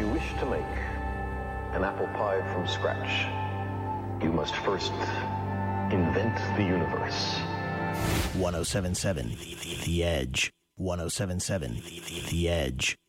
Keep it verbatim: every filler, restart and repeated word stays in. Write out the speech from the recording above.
you wish to make an apple pie from scratch, you must first invent the universe. one oh seven point seven The Edge. one oh seven point seven The Edge.